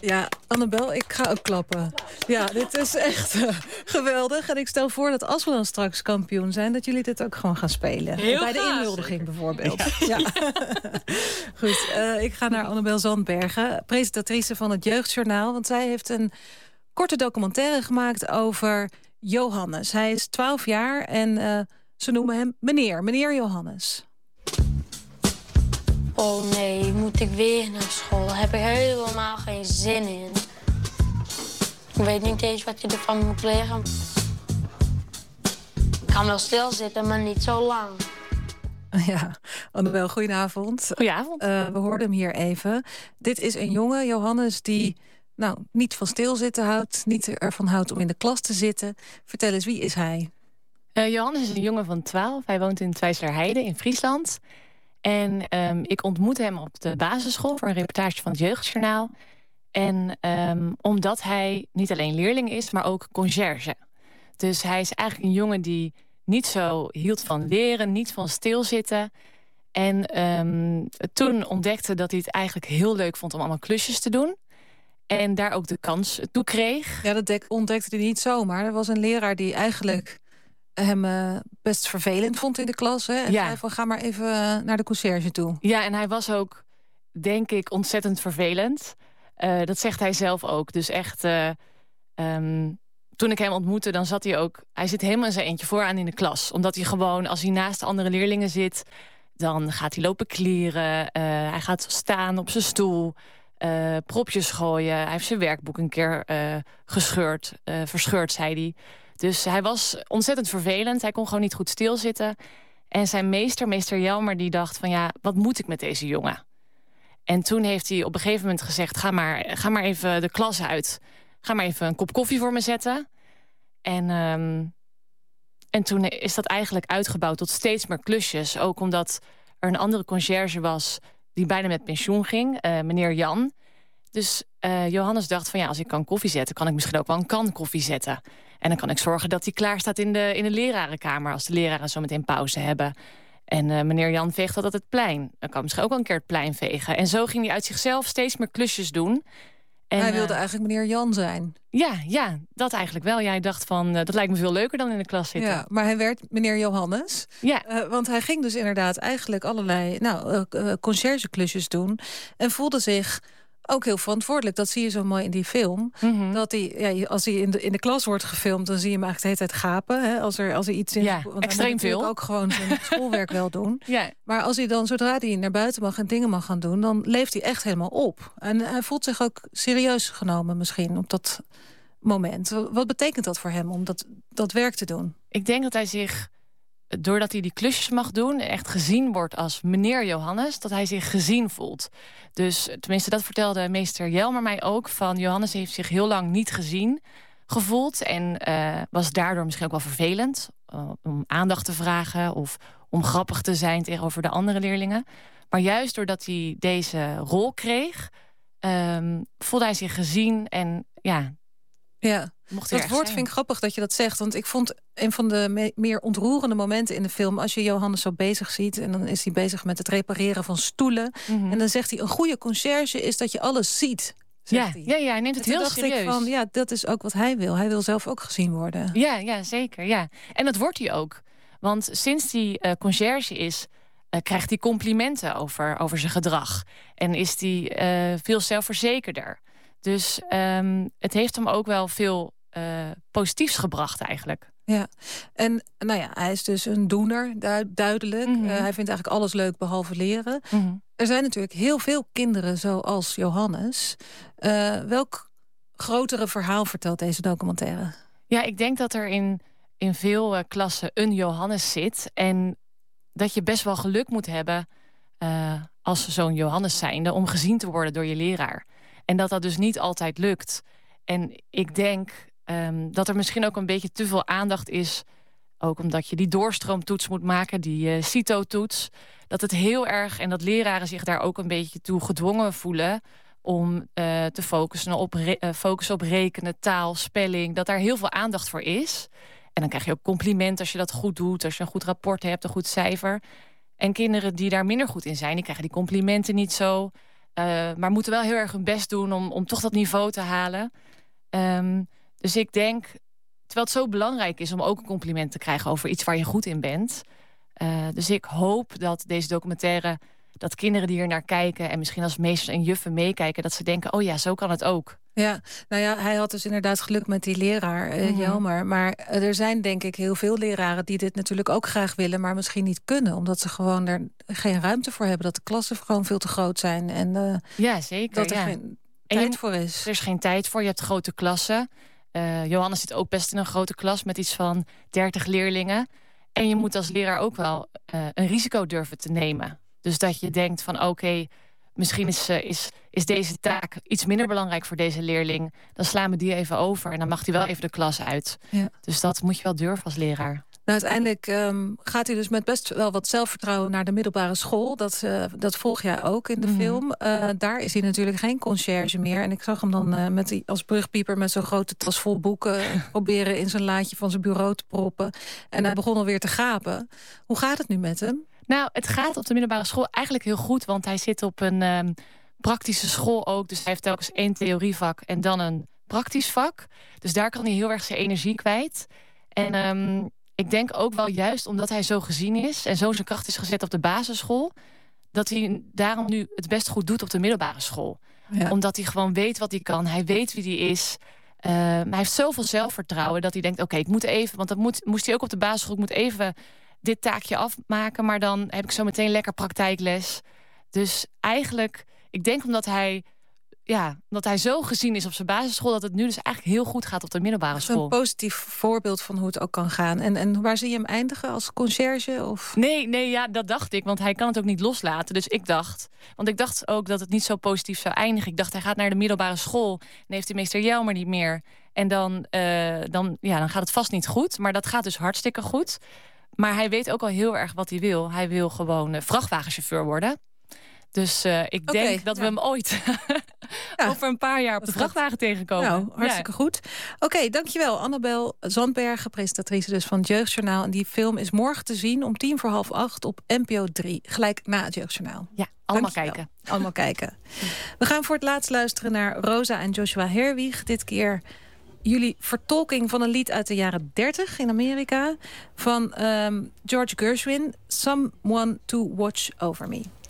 Ja, Annabel, ik ga ook klappen. Ja, dit is echt geweldig. En ik stel voor dat als we dan straks kampioen zijn, dat jullie dit ook gewoon gaan spelen. Heel bij graag. de inhuldiging bijvoorbeeld. Ja. Goed, ik ga naar Annabel Zandbergen, presentatrice van het Jeugdjournaal. Want zij heeft een korte documentaire gemaakt over Johannes. Hij is 12 jaar en ze noemen hem meneer Johannes. Oh nee, moet ik weer naar school? Daar heb ik helemaal geen zin in. Ik weet niet eens wat je ervan moet leren. Ik kan wel stilzitten, maar niet zo lang. Ja, Annabel, goedenavond. Goedenavond. We hoorden hem hier even. Dit is een jongen, Johannes, die niet van stilzitten houdt, niet ervan houdt om in de klas te zitten. Vertel eens, wie is hij? Johannes is een jongen van 12. Hij woont in Twijslerheide in Friesland. En ik ontmoette hem op de basisschool voor een reportage van het Jeugdjournaal. En omdat hij niet alleen leerling is, maar ook conciërge. Dus hij is eigenlijk een jongen die niet zo hield van leren, niet van stilzitten. En toen ontdekte dat hij het eigenlijk heel leuk vond om allemaal klusjes te doen. En daar ook de kans toe kreeg. Ja, dat ontdekte hij niet zomaar. Er was een leraar die eigenlijk hem best vervelend vond in de klas. Hè? En zei van, ga maar even naar de conciërge toe. Ja, en hij was ook, denk ik, ontzettend vervelend. Dat zegt hij zelf ook. Dus echt, toen ik hem ontmoette, dan zat hij ook... Hij zit helemaal in zijn eentje vooraan in de klas. Omdat hij gewoon, als hij naast andere leerlingen zit, dan gaat hij lopen klieren. Hij gaat staan op zijn stoel. Propjes gooien. Hij heeft zijn werkboek een keer verscheurd, zei hij. Dus hij was ontzettend vervelend. Hij kon gewoon niet goed stilzitten. En zijn meester Jelmer, die dacht van, ja, wat moet ik met deze jongen? En toen heeft hij op een gegeven moment gezegd, ga maar even de klas uit. Ga maar even een kop koffie voor me zetten. En toen is dat eigenlijk uitgebouwd tot steeds meer klusjes. Ook omdat er een andere conciërge was die bijna met pensioen ging, meneer Jan. Dus Johannes dacht van, ja, als ik kan koffie zetten, kan ik misschien ook wel een kan koffie zetten. En dan kan ik zorgen dat hij klaar staat in de lerarenkamer als de leraren zo meteen pauze hebben. En meneer Jan veegt altijd het plein. Dan kan misschien ook wel een keer het plein vegen. En zo ging hij uit zichzelf steeds meer klusjes doen. En hij wilde eigenlijk meneer Jan zijn. Ja, dat eigenlijk wel. Ja, hij dacht van, dat lijkt me veel leuker dan in de klas zitten. Ja, maar hij werd meneer Johannes. Ja. Want hij ging dus inderdaad eigenlijk allerlei conciërgeklusjes doen. En voelde zich ook heel verantwoordelijk. Dat zie je zo mooi in die film. Mm-hmm. Dat hij, als hij in de klas wordt gefilmd, dan zie je hem eigenlijk de hele tijd gapen. Hè? Als er iets in. Ja, want extreem hij moet veel. ook gewoon zijn schoolwerk wel doen. Ja. Maar als hij dan, zodra hij naar buiten mag en dingen mag gaan doen, dan leeft hij echt helemaal op. En hij voelt zich ook serieus genomen misschien op dat moment. Wat betekent dat voor hem om dat werk te doen? Ik denk dat hij zich, doordat hij die klusjes mag doen, echt gezien wordt als meneer Johannes, dat hij zich gezien voelt. Dus tenminste, dat vertelde meester Jelmer mij ook. Van Johannes heeft zich heel lang niet gezien gevoeld. En was daardoor misschien ook wel vervelend. Om aandacht te vragen of om grappig te zijn tegenover de andere leerlingen. Maar juist doordat hij deze rol kreeg, voelde hij zich gezien en ja. Dat woord vind ik grappig dat je dat zegt. Want ik vond een van de meer ontroerende momenten in de film, als je Johannes zo bezig ziet, en dan is hij bezig met het repareren van stoelen. Mm-hmm. En dan zegt hij, een goede conciërge is dat je alles ziet. Ja, hij neemt het heel serieus. Ik van, ja, dat is ook wat hij wil. Hij wil zelf ook gezien worden. Ja, zeker. Ja. En dat wordt hij ook. Want sinds hij conciërge is, krijgt hij complimenten over zijn gedrag. En is hij veel zelfverzekerder. Dus het heeft hem ook wel veel positiefs gebracht eigenlijk. Ja, en hij is dus een doener, duidelijk. Mm-hmm. Hij vindt eigenlijk alles leuk behalve leren. Mm-hmm. Er zijn natuurlijk heel veel kinderen zoals Johannes. Welk grotere verhaal vertelt deze documentaire? Ja, ik denk dat er in veel klassen een Johannes zit. En dat je best wel geluk moet hebben als zo'n Johannes zijnde om gezien te worden door je leraar. En dat dus niet altijd lukt. En ik denk dat er misschien ook een beetje te veel aandacht is, ook omdat je die doorstroomtoets moet maken, die CITO-toets. Dat het heel erg, en dat leraren zich daar ook een beetje toe gedwongen voelen om te focussen op rekenen, taal, spelling. Dat daar heel veel aandacht voor is. En dan krijg je ook complimenten als je dat goed doet, als je een goed rapport hebt, een goed cijfer. En kinderen die daar minder goed in zijn, die krijgen die complimenten niet zo. Maar moeten wel heel erg hun best doen om toch dat niveau te halen. Dus ik denk, terwijl het zo belangrijk is om ook een compliment te krijgen over iets waar je goed in bent. Dus ik hoop dat deze documentaire, dat kinderen die hier naar kijken en misschien als meesters en juffen meekijken, dat ze denken, oh ja, zo kan het ook. Ja, nou ja, hij had dus inderdaad geluk met die leraar, Jelmer. Maar er zijn denk ik heel veel leraren die dit natuurlijk ook graag willen, maar misschien niet kunnen, omdat ze gewoon er geen ruimte voor hebben. Dat de klassen gewoon veel te groot zijn. En ja, zeker. Dat er geen tijd voor is. Er is geen tijd voor. Je hebt grote klassen. Johannes zit ook best in een grote klas met iets van 30 leerlingen. En je moet als leraar ook wel een risico durven te nemen. Dus dat je denkt van oké, misschien is deze taak iets minder belangrijk voor deze leerling. Dan slaan we die even over en dan mag hij wel even de klas uit. Ja. Dus dat moet je wel durven als leraar. Nou, uiteindelijk gaat hij dus met best wel wat zelfvertrouwen naar de middelbare school. Dat volg jij ook in de film. Daar is hij natuurlijk geen conciërge meer. En ik zag hem dan als brugpieper met zo'n grote tas vol boeken proberen in zijn laadje van zijn bureau te proppen. En hij begon alweer te gapen. Hoe gaat het nu met hem? Nou, het gaat op de middelbare school eigenlijk heel goed, want hij zit op een praktische school ook. Dus hij heeft telkens 1 theorievak en dan een praktisch vak. Dus daar kan hij heel erg zijn energie kwijt. En ik denk ook wel juist omdat hij zo gezien is en zo zijn kracht is gezet op de basisschool, dat hij daarom nu het best goed doet op de middelbare school. Ja. Omdat hij gewoon weet wat hij kan. Hij weet wie hij is. Hij heeft zoveel zelfvertrouwen dat hij denkt, oké, ik moet even, want dat moest hij ook op de basisschool, ik moet even dit taakje afmaken, maar dan heb ik zo meteen lekker praktijkles. Dus eigenlijk, ik denk omdat hij zo gezien is op zijn basisschool, dat het nu dus eigenlijk heel goed gaat op de middelbare school. Een positief voorbeeld van hoe het ook kan gaan. En waar zie je hem eindigen? Als conciërge? Of? Nee, dat dacht ik, want hij kan het ook niet loslaten. Dus ik dacht ook dat het niet zo positief zou eindigen. Ik dacht, hij gaat naar de middelbare school en heeft de meester Jelmer niet meer. En dan gaat het vast niet goed. Maar dat gaat dus hartstikke goed. Maar hij weet ook al heel erg wat hij wil. Hij wil gewoon vrachtwagenchauffeur worden. Dus ik denk dat we hem ooit over een paar jaar op de vrachtwagen tegenkomen. Nou, hartstikke goed. Oké, dankjewel. Annabel Zandbergen, presentatrice dus van het Jeugdjournaal. En die film is morgen te zien om 7:45 op NPO 3. Gelijk na het Jeugdjournaal. Ja, allemaal kijken. Allemaal kijken. We gaan voor het laatst luisteren naar Rosa en Joshua Herwig. Dit keer jullie vertolking van een lied uit de jaren 30 in Amerika. Van George Gershwin, Someone to Watch Over Me.